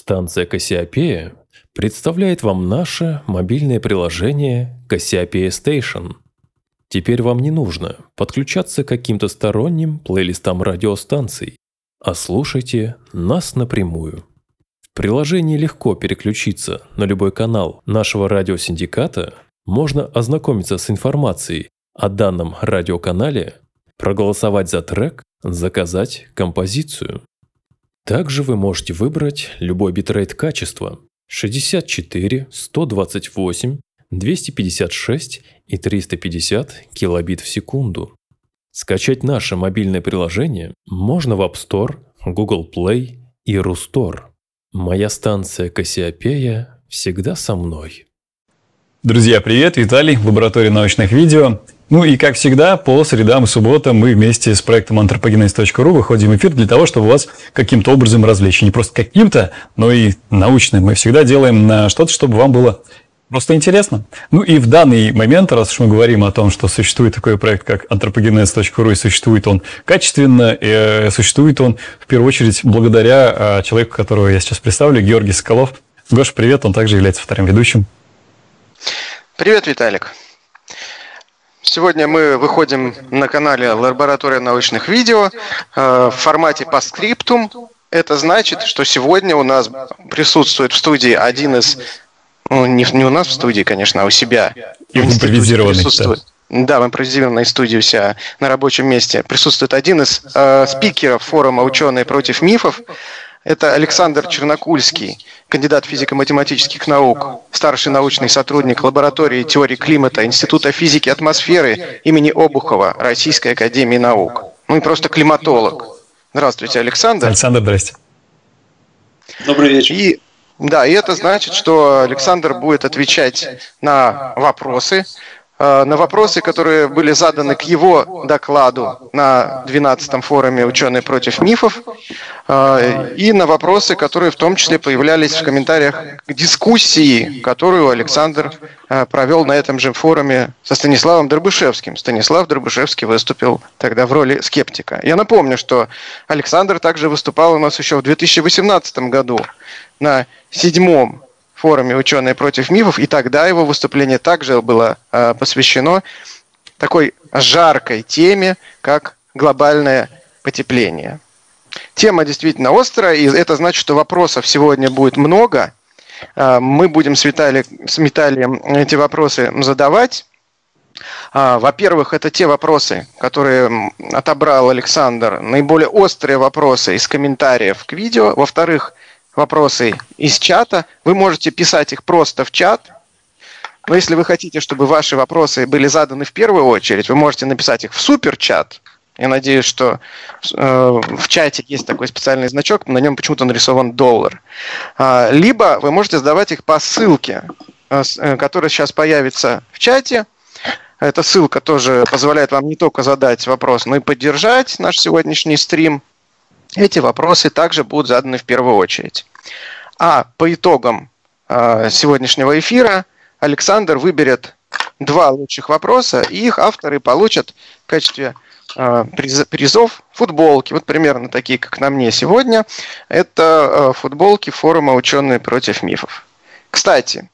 Станция Кассиопея представляет вам наше мобильное приложение Кассиопея Station. Теперь вам не нужно подключаться к каким-то сторонним плейлистам радиостанций, а слушайте нас напрямую. В приложении легко переключиться на любой канал нашего радиосиндиката, можно ознакомиться с информацией о данном радиоканале, проголосовать за трек, заказать композицию. Также вы можете выбрать любой битрейт качества 64, 128, 256 и 350 килобит в секунду. Скачать наше мобильное приложение можно в App Store, Google Play и Rustore. Моя станция Кассиопея всегда со мной. Друзья, привет! Виталий, лаборатория научных видео. Ну и как всегда, по средам и субботам мы вместе с проектом anthropogenes.ru выходим в эфир для того, чтобы вас каким-то образом развлечь. И не просто каким-то, но и научным. Мы всегда делаем что-то, чтобы вам было просто интересно. Ну и в данный момент, раз уж мы говорим о том, что существует такой проект, как anthropogenes.ru, и существует он качественно, и существует он в первую очередь благодаря человеку, которого я сейчас представлю, Георгий Соколов. Гоша, привет, он также является вторым ведущим. Привет, Виталик. Сегодня мы выходим на канале «Лаборатория научных видео» в формате по скриптум. Это значит, что сегодня у нас присутствует в студии один из... не у нас в студии, конечно, а у себя. И в импровизированной. Да, в импровизированной студии у себя на рабочем месте присутствует один из спикеров форума «Ученые против мифов». Это Александр Чернокульский, кандидат физико-математических наук, старший научный сотрудник лаборатории теории климата Института физики и атмосферы имени Обухова Российской академии наук. Ну и просто климатолог. Здравствуйте, Александр. Александр, здрасте. Добрый вечер. И это значит, что Александр будет отвечать на вопросы, которые были заданы к его докладу на 12-м форуме «Ученые против мифов», и на вопросы, которые в том числе появлялись в комментариях к дискуссии, которую Александр провел на этом же форуме со Станиславом Дробышевским. Станислав Дробышевский выступил тогда в роли скептика. Я напомню, что Александр также выступал у нас еще в 2018 году на 7-м форуме «Ученые против мифов», и тогда его выступление также было посвящено такой жаркой теме, как глобальное потепление. Тема действительно острая, и это значит, что вопросов сегодня будет много. Мы будем с Виталием эти вопросы задавать. Во-первых, это те вопросы, которые отобрал Александр, наиболее острые вопросы из комментариев к видео. Во-вторых, вопросы из чата. Вы можете писать их просто в чат. Но если вы хотите, чтобы ваши вопросы были заданы в первую очередь, вы можете написать их в суперчат. Я надеюсь, что в чате есть такой специальный значок, на нем почему-то нарисован $. Либо вы можете задавать их по ссылке, которая сейчас появится в чате. Эта ссылка тоже позволяет вам не только задать вопрос, но и поддержать наш сегодняшний стрим. Эти вопросы также будут заданы в первую очередь. А по итогам сегодняшнего эфира Александр выберет 2 лучших вопроса, и их авторы получат в качестве призов футболки. Вот примерно такие, как на мне сегодня. Это футболки форума «Ученые против мифов». Кстати,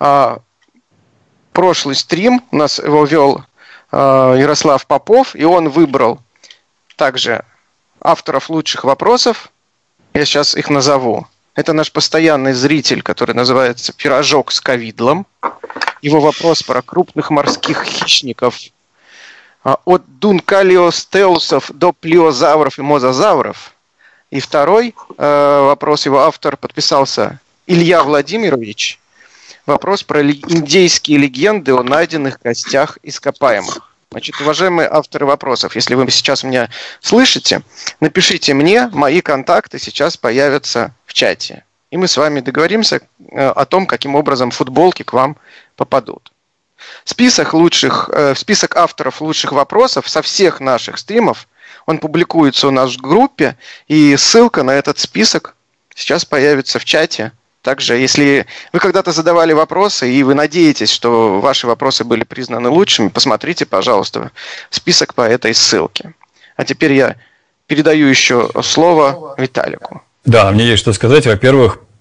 прошлый стрим у нас его вел Ярослав Попов, и он выбрал также авторов лучших вопросов. Я сейчас их назову. Это наш постоянный зритель, который называется «Пирожок с ковидлом». Его вопрос про крупных морских хищников от дункалиостеусов до плиозавров и мозазавров. И второй вопрос, его автор подписался Илья Владимирович. Вопрос про индейские легенды о найденных костях ископаемых. Значит, уважаемые авторы вопросов, если вы сейчас меня слышите, напишите мне, мои контакты сейчас появятся в чате. И мы с вами договоримся о том, каким образом футболки к вам попадут. Список авторов лучших вопросов со всех наших стримов, он публикуется у нас в группе, и ссылка на этот список сейчас появится в чате. Также, если вы когда-то задавали вопросы, и вы надеетесь, что ваши вопросы были признаны лучшими, посмотрите, пожалуйста, список по этой ссылке. А теперь я передаю еще слово Виталику. Да, мне есть что сказать. Во-первых,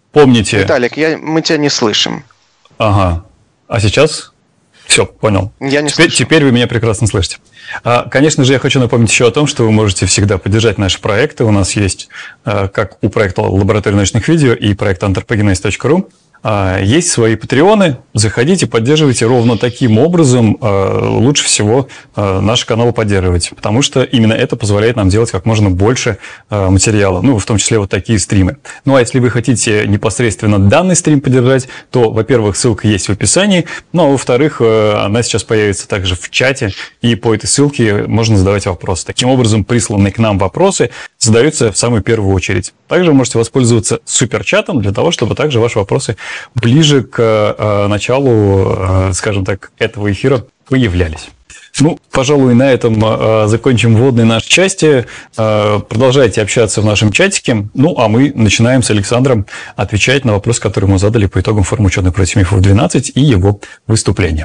помните... Виталик, мы тебя не слышим. Ага. А сейчас? Все, понял. Я не слышу. Теперь вы меня прекрасно слышите. Конечно же, я хочу напомнить еще о том, что вы можете всегда поддержать наши проекты. У нас есть, как у проекта «Лаборатория научных видео» и проекта anthropogenes.ru, есть свои патреоны. Заходите, поддерживайте ровно таким образом. Лучше всего наш канал поддерживать, потому что именно это позволяет нам делать как можно больше материала, в том числе вот такие стримы. Ну, а если вы хотите непосредственно данный стрим поддержать, то, во-первых, ссылка есть в описании, ну, а во-вторых, она сейчас появится также в чате, и по этой ссылке можно задавать вопросы. Таким образом, присланные к нам вопросы задаются в самую первую очередь. Также вы можете воспользоваться суперчатом для того, чтобы также ваши вопросы ближе к началу, скажем так, этого эфира появлялись. Ну, пожалуй, на этом закончим вводные наши части. Продолжайте общаться в нашем чатике. Ну, а мы начинаем с Александром отвечать на вопрос, который мы задали по итогам форума «Ученые против мифов 12» и его выступления.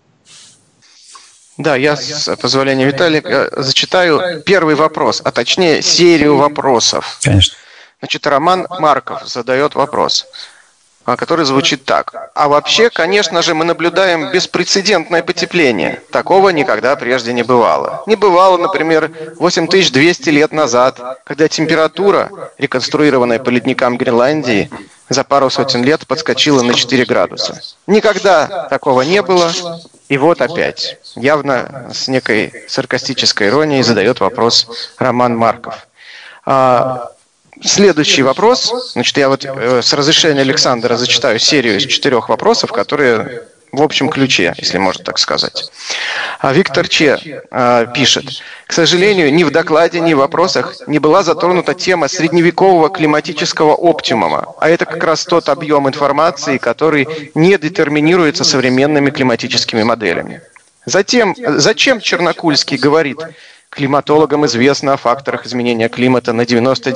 Да, я, с позволения Виталия, зачитаю первый вопрос, а точнее серию вопросов. Конечно. Значит, Роман Марков задает вопрос, который звучит так. А вообще, конечно же, мы наблюдаем беспрецедентное потепление. Такого никогда прежде не бывало. Не бывало, например, 8200 лет назад, когда температура, реконструированная по ледникам Гренландии, за пару сотен лет подскочила на 4 градуса. Никогда такого не было. И вот опять, явно с некой саркастической иронией задает вопрос Роман Марков. Следующий вопрос. Значит, я вот с разрешения Александра зачитаю серию из 4 вопросов, которые в общем ключе, если можно так сказать. Виктор Че пишет. К сожалению, ни в докладе, ни в вопросах не была затронута тема средневекового климатического оптимума. А это как раз тот объем информации, который не детерминируется современными климатическими моделями. Затем, зачем Чернокульский говорит, климатологам известно о факторах изменения климата на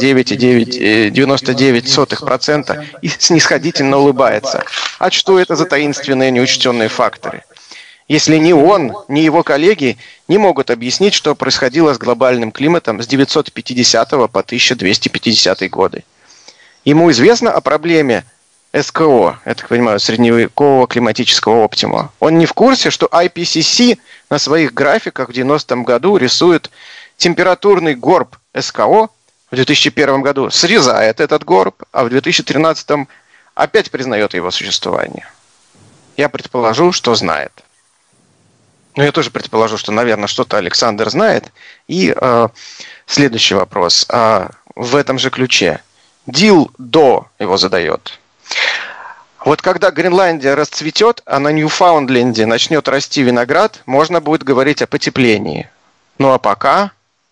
99,99% и снисходительно улыбается. А что это за таинственные неучтенные факторы? Если ни он, ни его коллеги не могут объяснить, что происходило с глобальным климатом с 950 по 1250 годы. Ему известно о проблеме СКО, я так понимаю, средневекового климатического оптимума. Он не в курсе, что IPCC на своих графиках в 90-м году рисует температурный горб СКО, в 2001 году срезает этот горб, а в 2013 опять признает его существование. Я предположу, что знает. Но я тоже предположу, что, наверное, что-то Александр знает. И следующий вопрос в этом же ключе. Дил До его задает. Вот когда Гренландия расцветет, а на Ньюфаундленде начнет расти виноград, можно будет говорить о потеплении. Ну а пока...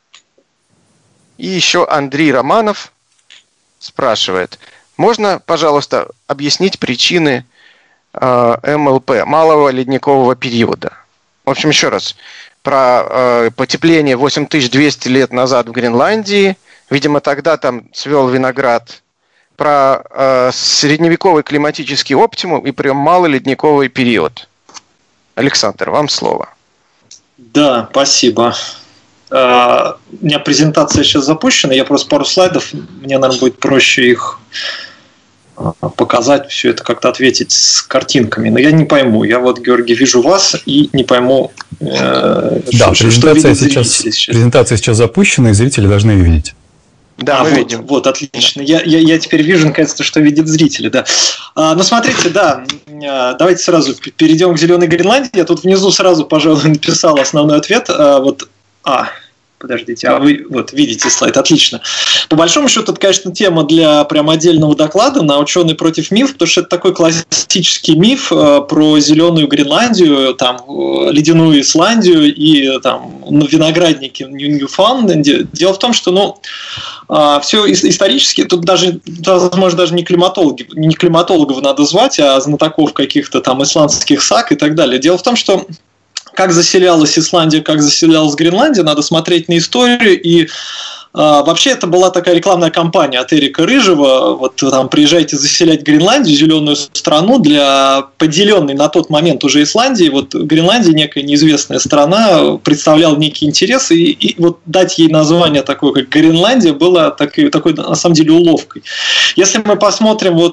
И еще Андрей Романов спрашивает. Можно, пожалуйста, объяснить причины МЛП, малого ледникового периода? В общем, еще раз. Про потепление 8200 лет назад в Гренландии. Видимо, тогда там цвел виноград. Про средневековый климатический оптимум и прям малый ледниковый период. Александр, вам слово. Да, спасибо. У меня презентация сейчас запущена, я просто пару слайдов, мне, наверное, будет проще их показать, все это как-то ответить с картинками. Но я не пойму. Я вот, Георгий, вижу вас и не пойму, что видят зрители сейчас. Презентация сейчас запущена, и зрители должны ее видеть. Да, мы видим. Вот, отлично. Я теперь вижу, наконец-то, что видят зрители, да. Ну, смотрите, да, давайте сразу перейдем к зеленой Гренландии. Я тут внизу сразу, пожалуй, написал основной ответ. Подождите, вы вот видите слайд, отлично. По большому счету, это, конечно, тема для прям отдельного доклада на «Ученые против мифов», потому что это такой классический миф про зеленую Гренландию, там, ледяную Исландию и там, виноградники в Ньюфаундленде. Дело в том, что, все исторически, тут даже, возможно, даже не климатологов надо звать, а знатоков каких-то там исландских саг и так далее. Дело в том, что как заселялась Исландия, как заселялась Гренландия, надо смотреть на историю. И вообще это была такая рекламная кампания от Эрика Рыжего. Вот там приезжайте заселять Гренландию, зеленую страну, для поделенной на тот момент уже Исландии. Вот Гренландия, некая неизвестная страна, представляла некий интерес. И вот дать ей название такое, как Гренландия, было такой на самом деле уловкой. Если мы посмотрим, вот,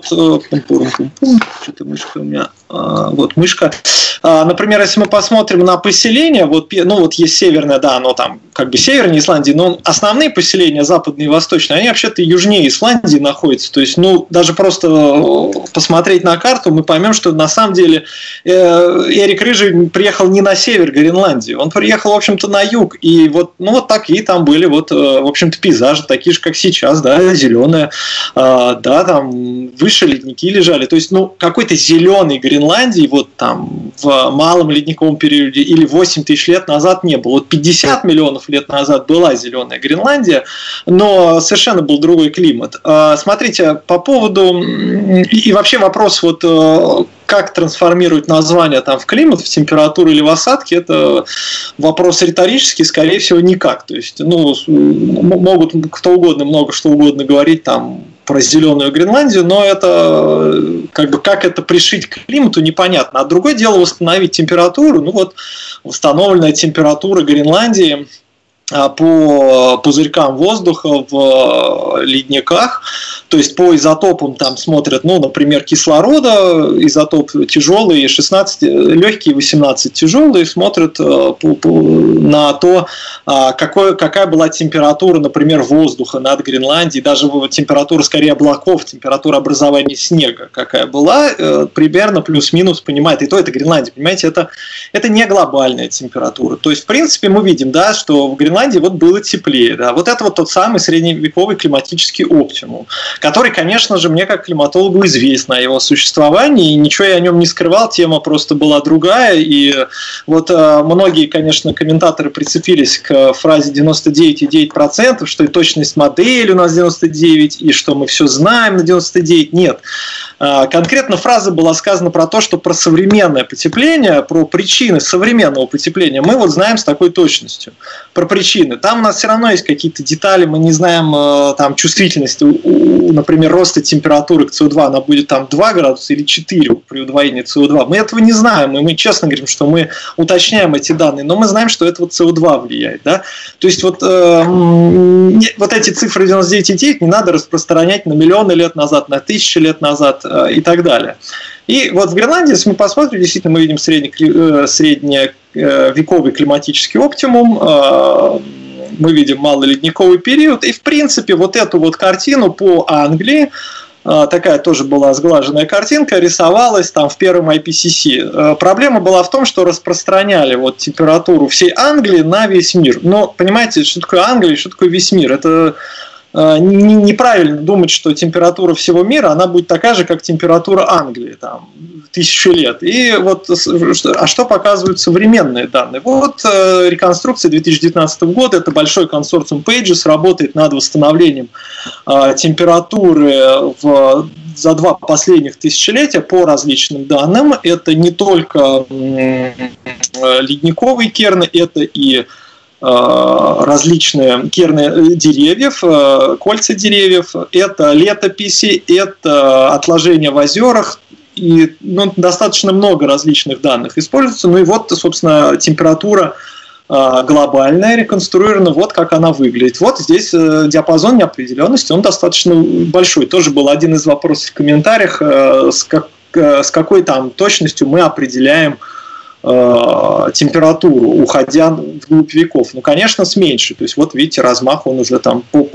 что-то мышка у меня, вот мышка. Например, если мы посмотрим на поселения, вот, ну вот есть северное, да, оно там как бы севернее Исландии, но основные поселения, западные и восточные, они вообще-то южнее Исландии находятся. То есть, ну, даже просто посмотреть на карту, мы поймем, что на самом деле Эрик Рыжий приехал не на север Гренландии, он приехал, в общем-то, на юг. И вот, ну, вот такие там были, вот, в общем-то, пейзажи, такие же, как сейчас, да, зеленые, да, там выше ледники лежали. То есть, ну, какой-то зеленой Гренландии вот там в малом ледниковом периоде или 8 тысяч лет назад не было. Вот 50 миллионов лет назад была зеленая Гренландия, но совершенно был другой климат. Смотрите, по поводу и вообще вопрос вот как трансформировать название там в климат, в температуру или в осадки, это вопрос риторический, скорее всего, никак. То есть, ну, могут кто угодно, много что угодно говорить там про зеленую Гренландию, но это как бы как это пришить к климату, непонятно. А другое дело восстановить температуру. Ну вот восстановленная температура Гренландии по пузырькам воздуха в ледниках, то есть по изотопам там смотрят, ну, например, кислорода, изотоп тяжелый, 16 легкий, 18 тяжелый, смотрят на то, какая была температура, например, воздуха над Гренландией, даже температура скорее облаков, температура образования снега, какая была, примерно плюс-минус понимает, и то это Гренландия, понимаете, это не глобальная температура. То есть, в принципе, мы видим, да, что в Гренландии вот было теплее. Да. Вот это вот тот самый средневековый климатический оптимум, который, конечно же, мне как климатологу известно о его существовании, и ничего я о нем не скрывал, тема просто была другая, и вот многие, конечно, комментаторы прицепились к фразе 99,9%, что и точность модели у нас 99%, и что мы все знаем на 99%. Нет. Конкретно фраза была сказана про то, что про современное потепление, про причины современного потепления мы вот знаем с такой точностью. Про причины. Там у нас все равно есть какие-то детали, мы не знаем там чувствительности, например, роста температуры к СО2, она будет там 2 градуса или 4 при удвоении СО2. Мы этого не знаем, и мы честно говорим, что мы уточняем эти данные, но мы знаем, что это вот СО2 влияет. Да? То есть вот эти цифры 99,9 не надо распространять на миллионы лет назад, на тысячи лет назад и так далее. И вот в Гренландии, если мы посмотрим, действительно мы видим средневековый климатический оптимум, мы видим малоледниковый период, и в принципе вот эту вот картину по Англии, такая тоже была сглаженная картинка, рисовалась там в первом IPCC. Проблема была в том, что распространяли вот температуру всей Англии на весь мир. Но понимаете, что такое Англия, что такое весь мир? Это неправильно думать, что температура всего мира, она будет такая же, как температура Англии, там, 1000 лет. И вот, а что показывают современные данные? Вот реконструкция 2019 года, это большой консорциум Pages, работает над восстановлением температуры за 2 последних тысячелетия по различным данным. Это не только ледниковые керны, это и различные керны деревьев, кольца деревьев, это летописи, это отложения в озерах, и достаточно много различных данных используется. Ну и вот, собственно, температура глобальная, реконструирована, вот как она выглядит. Вот здесь диапазон неопределенности, он достаточно большой. Тоже был один из вопросов в комментариях, с какой там точностью мы определяем температуру, уходя вглубь веков. Ну, конечно, с меньшей. То есть, вот видите, размах он уже там пол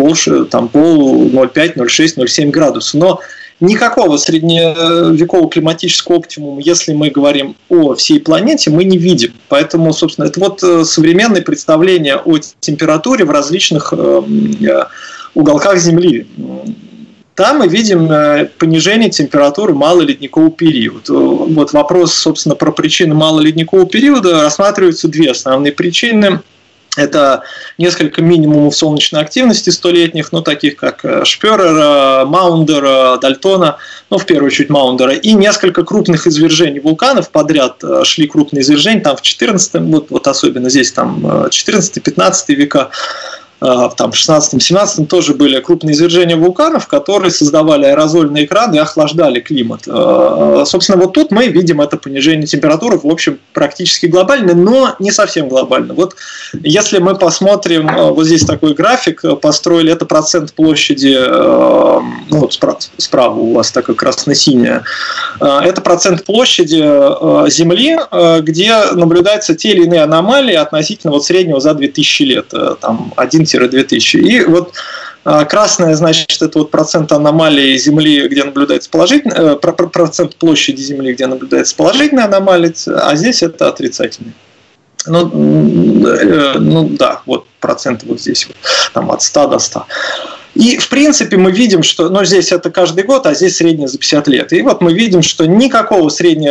0,5, 0,6, 0,7 градусов. Но никакого средневекового климатического оптимума, если мы говорим о всей планете, мы не видим. Поэтому, собственно, это вот современное представление о температуре в различных уголках Земли. Там мы видим понижение температуры малоледникового периода. Вот вопрос, собственно, про причины малоледникового периода. Рассматриваются 2 основные причины. Это несколько минимумов солнечной активности 100-летних, таких как Шпёрера, Маундера, Дальтона, в первую очередь Маундера, и несколько крупных извержений вулканов подряд шли крупные извержения, там в 14-м, вот особенно здесь, там 14-15 века. там в 16-17 тоже были крупные извержения вулканов, которые создавали аэрозольные экраны и охлаждали климат. Собственно, вот тут мы видим это понижение температуры, в общем, практически глобальное, но не совсем глобально. Вот если мы посмотрим, вот здесь такой график построили, это процент площади, ну вот справа у вас такая красно-синяя, это процент площади Земли, где наблюдаются те или иные аномалии относительно вот среднего за 2000 лет, там 1-2000. И вот красное, значит, это вот процент аномалий Земли, где наблюдается положительный, процент площади Земли, где наблюдается положительная аномалия, а здесь это отрицательный. Ну да, вот процент вот здесь, вот, там от 100 до 100. И, в принципе, мы видим, что, ну, здесь это каждый год, а здесь среднее за 50 лет. И вот мы видим, что никакого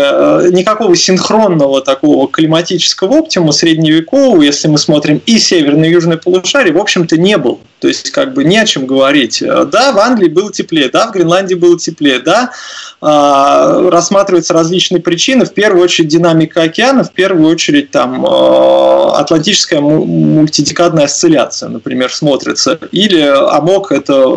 синхронного такого климатического оптимума средневекового, если мы смотрим и северное, и южное полушарие, в общем-то, не было. То есть, как бы не о чем говорить. Да, в Англии было теплее, да, в Гренландии было теплее, да, рассматриваются различные причины, в первую очередь динамика океана, в первую очередь там атлантическая мультидекадная осцилляция, например, смотрится, или АМОК, это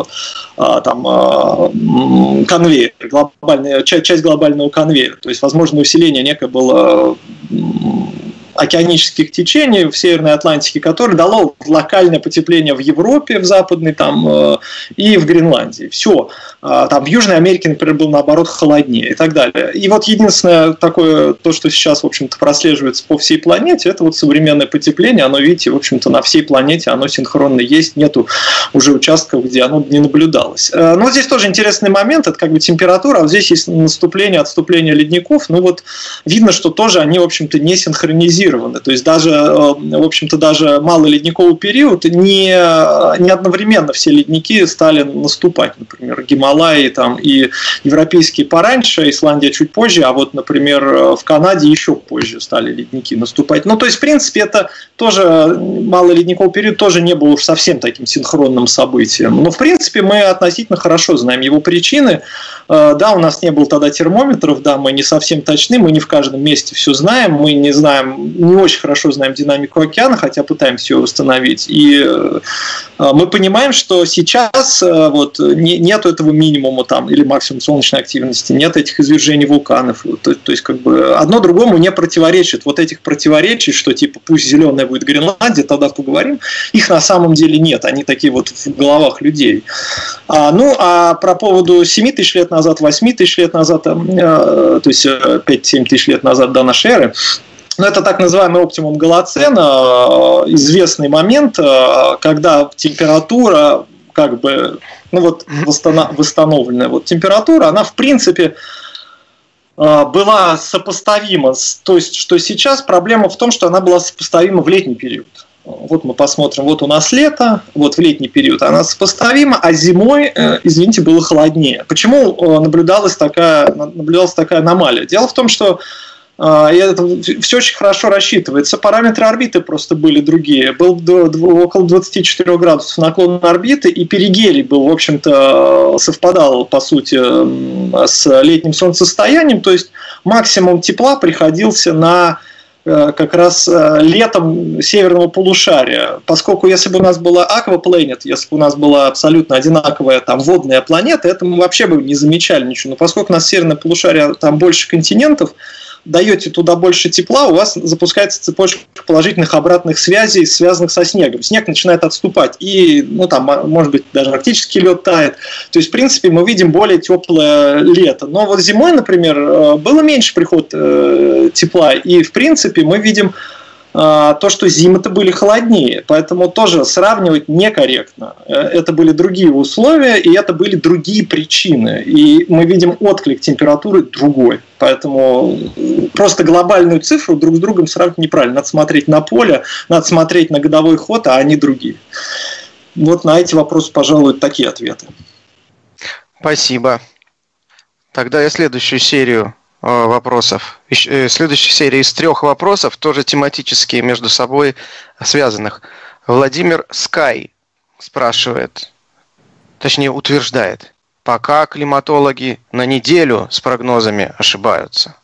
там конвейер, часть глобального конвейера, то есть, возможно, усиление некое было океанических течений в Северной Атлантике, которое дало локальное потепление в Европе, в Западной там, и в Гренландии. Все. Там в Южной Америке, например, было наоборот холоднее и так далее. И вот единственное такое, то, что сейчас, в общем-то, прослеживается по всей планете, это вот современное потепление. Оно, видите, в общем-то, на всей планете оно синхронно есть. Нету уже участков, где оно не наблюдалось. Но здесь тоже интересный момент. Это как бы температура. А вот здесь есть наступление, отступление ледников. Ну вот видно, что тоже они, в общем-то, не синхронизированы. То есть даже, в общем-то, даже малый ледниковый период не одновременно все ледники стали наступать. Например, Гималаи там, и европейские пораньше, Исландия чуть позже, а вот, например, в Канаде еще позже стали ледники наступать. Ну, то есть, в принципе, это тоже малый ледниковый период тоже не был уж совсем таким синхронным событием. Но, в принципе, мы относительно хорошо знаем его причины. Да, у нас не было тогда термометров, да, мы не совсем точны, мы не в каждом месте все знаем, мы не очень хорошо знаем динамику океана, хотя пытаемся ее восстановить. И мы понимаем, что сейчас вот, нет этого минимума там, или максимум солнечной активности, нет этих извержений вулканов. То есть, как бы, одно другому не противоречит. Вот этих противоречий, что типа пусть зеленая будет Гренландия, тогда поговорим, их на самом деле нет. Они такие вот в головах людей. А про поводу 7 тысяч лет назад, 8 тысяч лет назад, то есть 5-7 тысяч лет назад до нашей эры, но это так называемый оптимум Голоцена, известный момент, когда температура как бы, ну вот восстановленная вот температура, она в принципе была сопоставима, то есть что сейчас проблема в том, что она была сопоставима в летний период. Вот мы посмотрим, вот у нас лето, вот в летний период она сопоставима, а зимой, извините, было холоднее. Почему наблюдалась такая аномалия? Дело в том, что это все очень хорошо рассчитывается. Параметры орбиты просто были другие. Был около 24 градусов наклон орбиты, и перигелий был, в общем-то, совпадал, по сути, с летним солнцестоянием. То есть максимум тепла приходился на как раз летом северного полушария. Поскольку если бы у нас была Aquaplanet, если бы у нас была абсолютно одинаковая там водная планета, это мы вообще бы не замечали ничего. Но поскольку у нас северное полушарие, там больше континентов, даете туда больше тепла, у вас запускается цепочка положительных обратных связей, связанных со снегом. Снег начинает отступать, и, ну, там, может быть, даже арктический лед тает. То есть, в принципе, мы видим более теплое лето. Но вот зимой, например, было меньше приход тепла, и, в принципе, мы видим то, что зимы-то были холоднее, поэтому тоже сравнивать некорректно. Это были другие условия, и это были другие причины. И мы видим отклик температуры другой. Поэтому просто глобальную цифру друг с другом сравнивать неправильно. Надо смотреть на поле, надо смотреть на годовой ход, а они другие. Вот на эти вопросы, пожалуй, такие ответы. Спасибо. Тогда я следующую серию вопросов. Следующая серия из 3 вопросов, тоже тематические, между собой связанных. Владимир Скай спрашивает, точнее утверждает, пока климатологи на неделю с прогнозами ошибаются.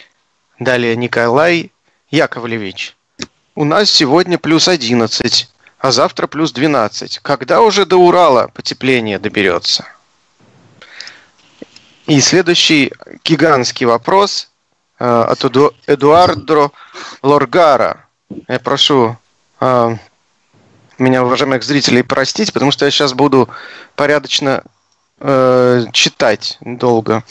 Далее Николай Яковлевич. У нас сегодня плюс 11. а завтра плюс 12. Когда уже до Урала потепление доберется? И следующий гигантский вопрос от Эдуардо Лоргара. Я прошу меня, уважаемых зрителей, простить, потому что я сейчас буду порядочно читать долго.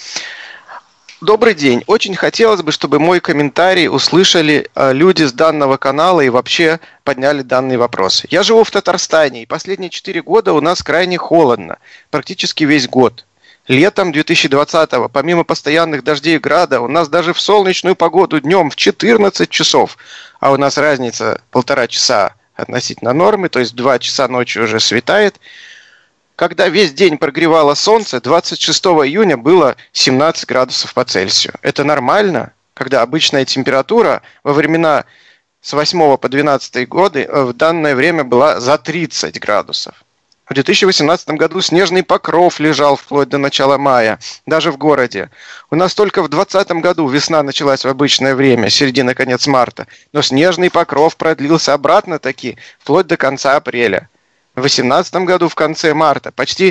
Добрый день. Очень хотелось бы, чтобы мой комментарий услышали люди с данного канала и вообще подняли данные вопросы. Я живу в Татарстане, и последние 4 года у нас крайне холодно, практически весь год. Летом 2020-го, помимо постоянных дождей и града, у нас даже в солнечную погоду днем в 14 часов, а у нас разница 1,5 часа относительно нормы, то есть 2 часа ночью уже светает. Когда весь день прогревало солнце, 26 июня было 17 градусов по Цельсию. Это нормально, когда обычная температура во времена с 8 по 12 годы в данное время была за 30 градусов. В 2018 году снежный покров лежал вплоть до начала мая, даже в городе. У нас только в 2020 году весна началась в обычное время, середина-конец марта, но снежный покров продлился обратно таки вплоть до конца апреля. В 2018 году в конце марта почти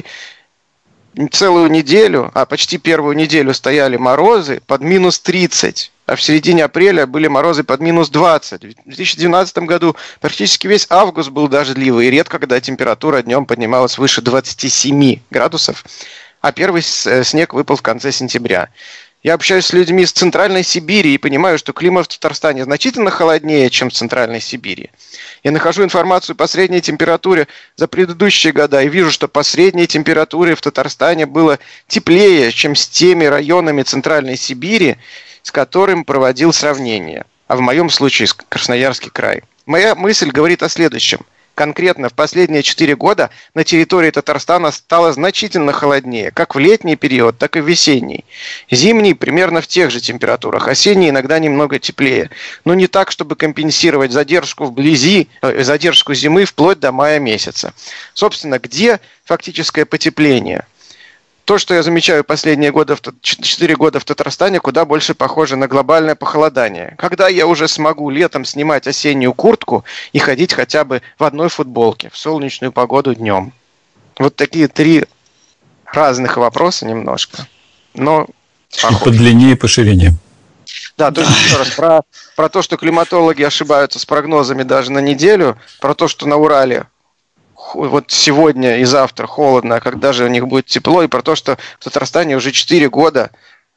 целую неделю, почти первую неделю стояли морозы под минус 30, а в середине апреля были морозы под минус 20. В 2012 году практически весь август был дождливый, и редко когда температура днем поднималась выше 27 градусов, а первый снег выпал в конце сентября. Я общаюсь с людьми из Центральной Сибири и понимаю, что климат в Татарстане значительно холоднее, чем в Центральной Сибири. Я нахожу информацию по средней температуре за предыдущие года и вижу, что по средней температуре в Татарстане было теплее, чем с теми районами Центральной Сибири, с которым проводил сравнение. А в моем случае Красноярский край. Моя мысль говорит о следующем. Конкретно в последние 4 года на территории Татарстана стало значительно холоднее, как в летний период, так и в весенний. Зимний примерно в тех же температурах, осенний иногда немного теплее, но не так, чтобы компенсировать задержку задержку зимы вплоть до мая месяца. Собственно, где фактическое потепление? То, что я замечаю последние 4 года в Татарстане, куда больше похоже на глобальное похолодание. Когда я уже смогу летом снимать осеннюю куртку и ходить хотя бы в одной футболке в солнечную погоду днем? Вот такие 3 разных вопроса немножко, но похоже. По длине и по ширине. Да, то есть еще раз, про то, что климатологи ошибаются с прогнозами даже на неделю, про то, что на Урале вот сегодня и завтра холодно, а когда же у них будет тепло, и про то, что в Татарстане уже 4 года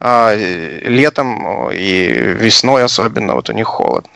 летом и весной особенно вот у них холодно.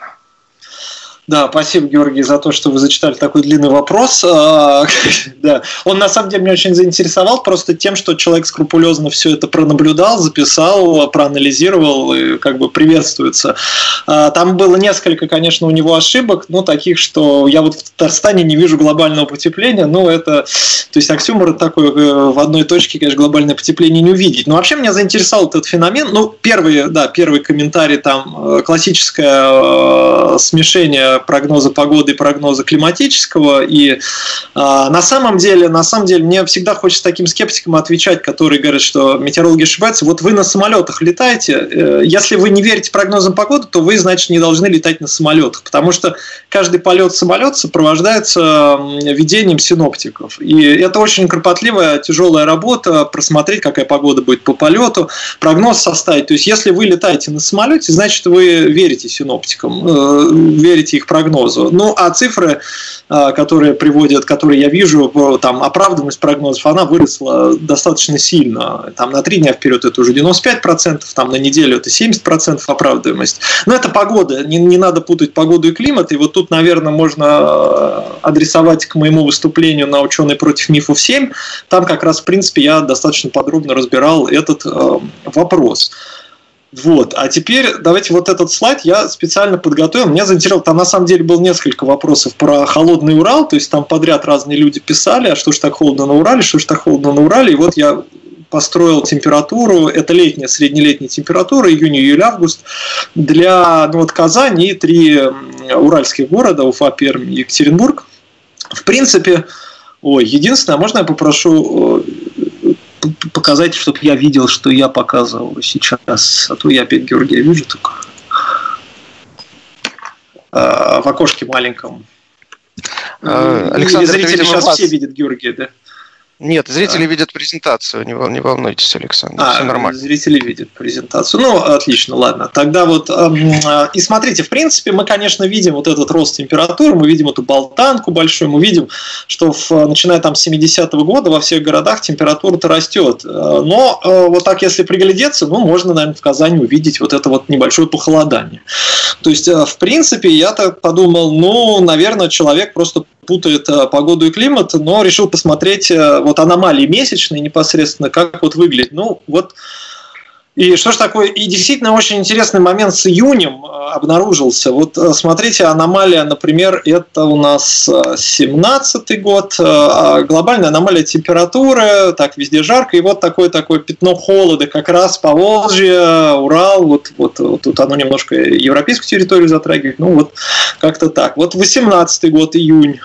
Да, спасибо, Георгий, за то, что вы зачитали такой длинный вопрос. Да. Он, на самом деле, меня очень заинтересовал просто тем, что человек скрупулезно все это пронаблюдал, записал, проанализировал и как бы приветствуется. Там было несколько, конечно, у него ошибок, но таких, что я вот в Татарстане не вижу глобального потепления, но это, то есть оксюмор такой, в одной точке, конечно, глобальное потепление не увидеть. Но вообще меня заинтересовал этот феномен. Ну, первый комментарий, там, классическое смешение прогноза погоды и прогноза климатического. И на самом деле, мне всегда хочется таким скептикам отвечать, которые говорят, что метеорологи ошибаются. Вот вы на самолетах летаете. Если вы не верите прогнозам погоды, то вы, значит, не должны летать на самолетах. Потому что каждый полет самолета сопровождается ведением синоптиков. И это очень кропотливая, тяжелая работа. Просмотреть, какая погода будет по полету, прогноз составить. То есть, если вы летаете на самолете, значит, вы верите синоптикам, верите их прогнозу. Ну, а цифры, которые я вижу, там, оправданность прогнозов, она выросла достаточно сильно. Там, на 3 дня вперед это уже 95%, там, на неделю это 70% оправдываемость. Но это погода. Не надо путать погоду и климат. И вот тут, наверное, можно адресовать к моему выступлению на «Ученые против мифов 7». Там как раз, в принципе, я достаточно подробно разбирал этот вопрос. Вот. А теперь давайте вот этот слайд я специально подготовил. Меня заинтересовало, там на самом деле было несколько вопросов про холодный Урал, то есть там подряд разные люди писали, а что ж так холодно на Урале, что ж так холодно на Урале. И вот я построил температуру, это летняя, среднелетняя температура, июнь, июль, август, для Казани и 3 уральских города, Уфа, Пермь, Екатеринбург. В принципе, единственное, можно я попрошу показать, чтобы я видел, что я показывал сейчас. А то я опять Георгия вижу только в окошке маленьком. Александр, зрители видимо, сейчас все видят Георгия, да? Нет, зрители видят презентацию, не волнуйтесь, Александр, все нормально. Зрители видят презентацию. Ну, отлично, ладно. Тогда вот, и смотрите, в принципе, мы, конечно, видим вот этот рост температуры, мы видим эту болтанку большую, мы видим, что начиная там с 70-го года во всех городах температура-то растет. Но вот так, если приглядеться, ну, можно, наверное, в Казани увидеть вот это вот небольшое похолодание. То есть, в принципе, я так подумал, ну, наверное, человек просто путает погоду и климат, но решил посмотреть вот аномалии месячные непосредственно, как вот выглядит. Ну, вот. И что ж такое? И действительно очень интересный момент с июнем обнаружился. Вот смотрите, аномалия, например, это у нас 17-й год, глобальная аномалия температуры, так везде жарко, и вот такое пятно холода, как раз Поволжье, Урал, вот тут оно немножко европейскую территорию затрагивает, ну вот как-то так. Вот 18-й год, июнь.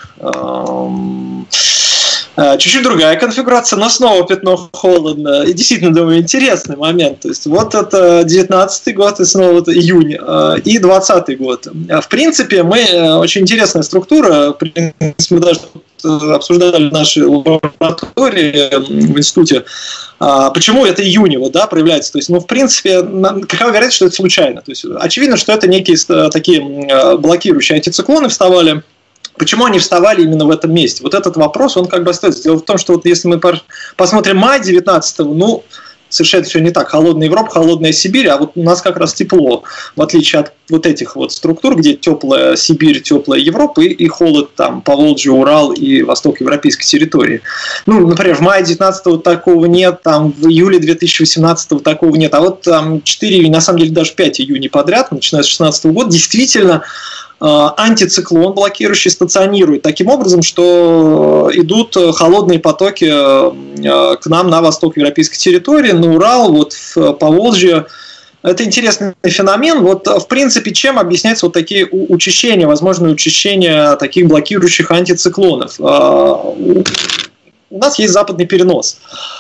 Чуть-чуть другая конфигурация, но снова пятно холодно. И действительно, думаю, интересный момент. То есть, вот это 19-й год, и снова вот июнь, и 20-й год. В принципе, очень интересная структура. В принципе, мы даже обсуждали в нашей лаборатории в институте, почему это июнь вот, да, проявляется. То есть, в принципе, какова вероятность, что это случайно? То есть, очевидно, что это некие такие блокирующие антициклоны вставали. Почему они вставали именно в этом месте? Вот этот вопрос, он как бы остается. Дело в том, что вот если мы посмотрим май 19-го, ну, совершенно все не так. Холодная Европа, холодная Сибирь, а вот у нас как раз тепло, в отличие от вот этих вот структур, где теплая Сибирь, теплая Европа и холод там Поволжье, Урал и восток европейской территории. Ну, например, в мае 19-го такого нет, там в июле 2018-го такого нет, а вот там 4, на самом деле даже 5 июней подряд, начиная с 16-го года, действительно антициклон блокирующий стационирует таким образом, что идут холодные потоки к нам на восток европейской территории, на Урал, вот в Поволжье. Это интересный феномен. Вот, в принципе, чем объясняются вот такие учащения, возможное учащение таких блокирующих антициклонов? У нас есть западный перенос.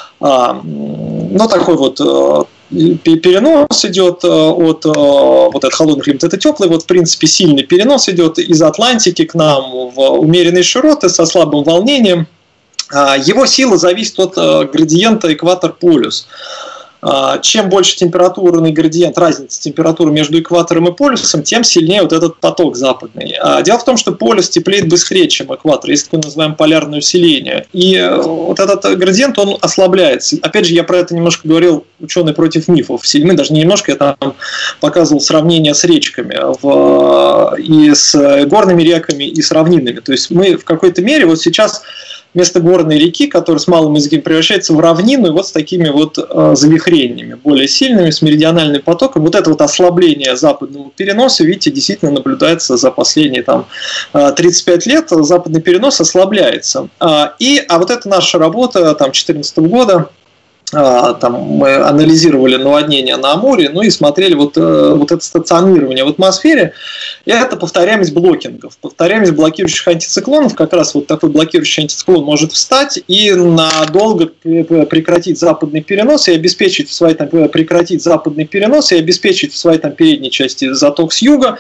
Ну, такой вот перенос идет от вот этот холодный климат, это теплый, вот в принципе сильный перенос идет из Атлантики к нам в умеренные широты со слабым волнением. Его сила зависит от градиента экватор-полюс. Чем больше температурный градиент, разница температуры между экватором и полюсом, тем сильнее вот этот поток западный. Дело в том, что полюс теплеет быстрее, чем экватор, есть такое называемое полярное усиление. И вот этот градиент, он ослабляется. Опять же, я про это немножко говорил, ученый против мифов. Мы даже не немножко, я там показывал сравнение с речками, и с горными реками, и с равнинами. То есть мы в какой-то мере вот сейчас вместо горной реки, которая с малым изгибом превращается в равнину, и вот с такими вот завихрениями, более сильными, с меридиональным потоком. Вот это вот ослабление западного переноса, видите, действительно наблюдается за последние там 35 лет, западный перенос ослабляется. А вот это наша работа там 2014 года, там мы анализировали наводнение на Амуре, ну и смотрели вот это стационирование в атмосфере, и это повторяемость блокингов, повторяемость блокирующих антициклонов, как раз вот такой блокирующий антициклон может встать и надолго прекратить западный перенос и обеспечить в своей там передней части заток с юга,